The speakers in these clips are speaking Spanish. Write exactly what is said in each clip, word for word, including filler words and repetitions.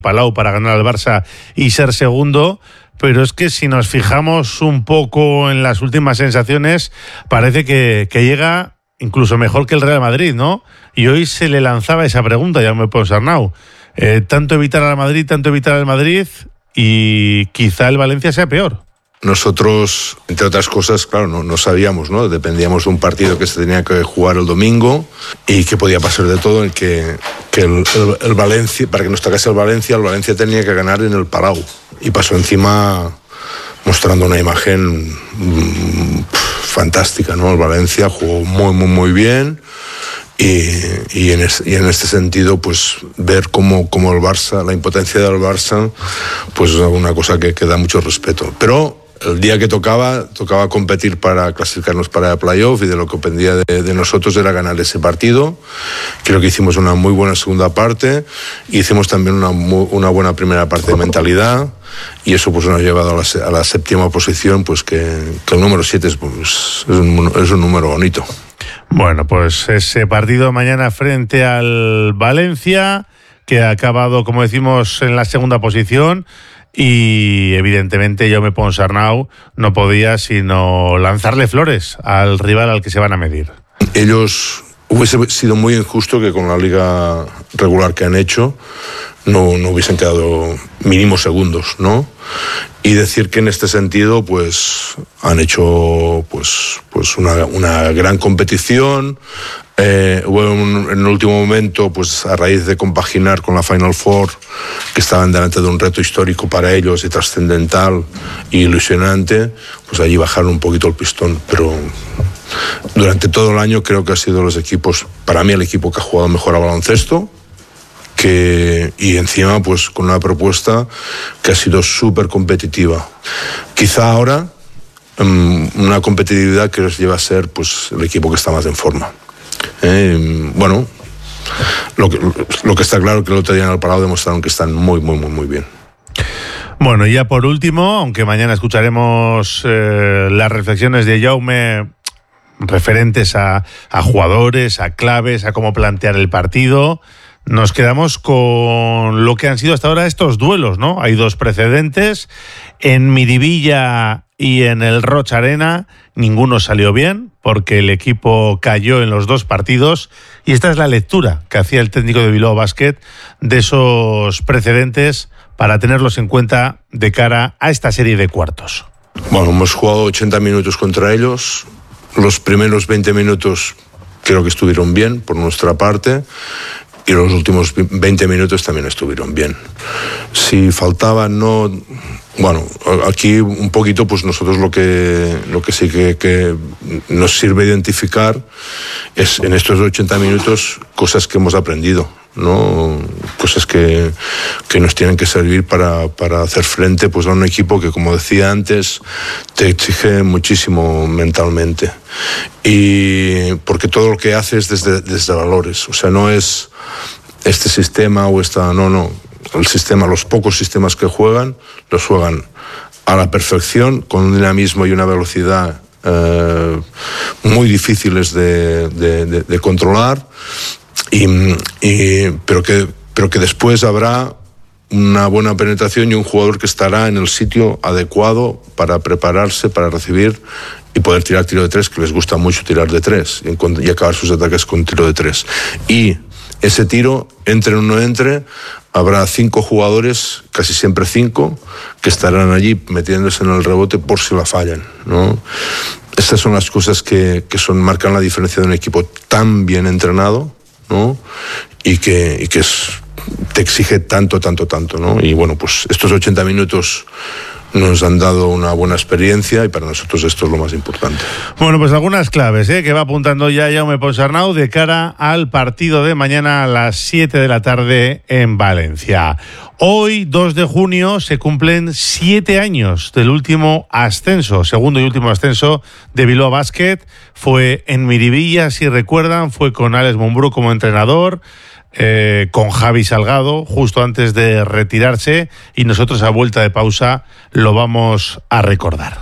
Palau para ganar al Barça y ser segundo, pero es que si nos fijamos un poco en las últimas sensaciones, parece que, que llega incluso mejor que el Real Madrid, ¿no? Y hoy se le lanzaba esa pregunta, Jaume Ponsarnau. Eh, tanto evitar al Madrid, tanto evitar al Madrid, y quizá el Valencia sea peor. Nosotros, entre otras cosas, claro, no, no sabíamos, ¿no? Dependíamos de un partido que se tenía que jugar el domingo y que podía pasar de todo, en que, que el, el, el Valencia, para que nos tocase el Valencia, el Valencia tenía que ganar en el Palau. Y pasó encima mostrando una imagen mmm, fantástica, ¿no? El Valencia jugó muy, muy, muy bien. Y, y, en es, y en este sentido, pues ver cómo, cómo el Barça, la impotencia del Barça, pues es una cosa que, que da mucho respeto. Pero el día que tocaba, tocaba competir para clasificarnos para el playoff, y de lo que dependía de, de nosotros era ganar ese partido. Creo que hicimos una muy buena segunda parte, y hicimos también una, muy, una buena primera parte de mentalidad, y eso pues nos ha llevado a la, a la séptima posición, pues que, que el número siete es, pues, es, un, es un número bonito. Bueno, pues ese partido mañana frente al Valencia, que ha acabado, como decimos, en la segunda posición, y evidentemente Jaume Ponsarnau no podía sino lanzarle flores al rival al que se van a medir. Ellos, hubiese sido muy injusto que con la liga regular que han hecho no, no hubiesen quedado mínimos segundos, ¿no? Y decir que en este sentido pues han hecho pues, pues una, una gran competición. Eh, un, en el último momento, pues a raíz de compaginar con la Final Four, que estaban delante de un reto histórico para ellos y trascendental e ilusionante, pues allí bajaron un poquito el pistón. Pero durante todo el año creo que ha sido los equipos, para mí el equipo que ha jugado mejor a baloncesto, que, y encima pues con una propuesta que ha sido súper competitiva. Quizá ahora um, una competitividad que les lleva a ser pues el equipo que está más en forma. Eh, bueno, lo que, lo que está claro que el otro día en el Palau demostraron que están muy, muy, muy, muy bien. Bueno, y ya por último, aunque mañana escucharemos eh, las reflexiones de Jaume referentes a, a jugadores, a claves, a cómo plantear el partido, nos quedamos con lo que han sido hasta ahora estos duelos, ¿no? Hay dos precedentes. En Miribilla y en el Roig Arena ninguno salió bien, porque el equipo cayó en los dos partidos, y esta es la lectura que hacía el técnico de Bilbao Basket de esos precedentes para tenerlos en cuenta de cara a esta serie de cuartos. Bueno, hemos jugado ochenta minutos contra ellos. Los primeros veinte minutos creo que estuvieron bien por nuestra parte, y los últimos veinte minutos también estuvieron bien. Si faltaba, no... Bueno, aquí un poquito, pues nosotros lo que, lo que sí que, que nos sirve identificar es en estos ochenta minutos cosas que hemos aprendido, ¿no? Cosas que, que nos tienen que servir para, para hacer frente pues a un equipo que, como decía antes, te exige muchísimo mentalmente. Y porque todo lo que hace es desde, desde valores, o sea, no es este sistema o esta... No, no. El sistema, los pocos sistemas que juegan, los juegan a la perfección, con un dinamismo y una velocidad eh, muy difíciles de, de, de, de controlar, y, y, pero, que, pero que después habrá una buena penetración y un jugador que estará en el sitio adecuado para prepararse, para recibir y poder tirar tiro de tres, que les gusta mucho tirar de tres, y, y acabar sus ataques con tiro de tres. Y ese tiro, entre o no entre, habrá cinco jugadores, casi siempre cinco, que estarán allí metiéndose en el rebote por si la fallan, ¿no? Estas son las cosas que, que son, marcan la diferencia de un equipo tan bien entrenado, ¿no? Y que, y que es, te exige tanto, tanto, tanto, ¿no? Y bueno, pues estos ochenta minutos nos han dado una buena experiencia, y para nosotros esto es lo más importante. Bueno, pues algunas claves ¿eh? que va apuntando ya Jaume Ponsarnau de cara al partido de mañana a las siete de la tarde en Valencia. Hoy, dos de junio, se cumplen siete años del último ascenso, segundo y último ascenso de Bilbao Basket. Fue en Miribilla, si recuerdan, fue con Alex Mumbrú como entrenador, Eh, con Javi Salgado justo antes de retirarse, y nosotros a vuelta de pausa lo vamos a recordar.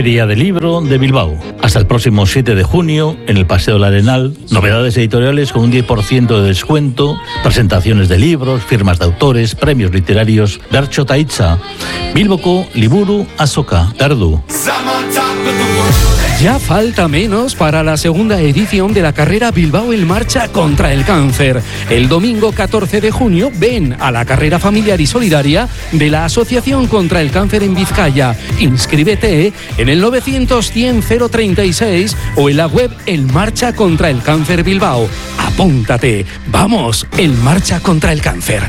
Feria del Libro de Bilbao. Hasta el próximo siete de junio, en el Paseo del Arenal, novedades editoriales con un diez por ciento de descuento, presentaciones de libros, firmas de autores, premios literarios, Bertso ta hitza, Bilboko liburu azoka, Gardu. Ya falta menos para la segunda edición de la carrera Bilbao en Marcha contra el Cáncer. El domingo catorce de junio ven a la carrera familiar y solidaria de la Asociación contra el Cáncer en Vizcaya. Inscríbete en el novecientos cien cero treinta y seis o en la web El Marcha contra el Cáncer Bilbao. Apúntate. Vamos, El Marcha contra el Cáncer.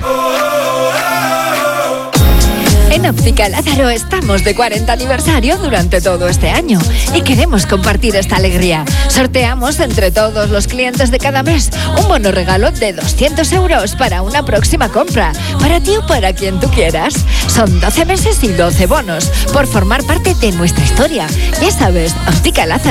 En Óptica Lázaro estamos de cuarenta aniversario durante todo este año y queremos compartir esta alegría. Sorteamos entre todos los clientes de cada mes un bono regalo de doscientos euros para una próxima compra, para ti o para quien tú quieras. Son doce meses y doce bonos por formar parte de nuestra historia. Ya sabes, Óptica Lázaro.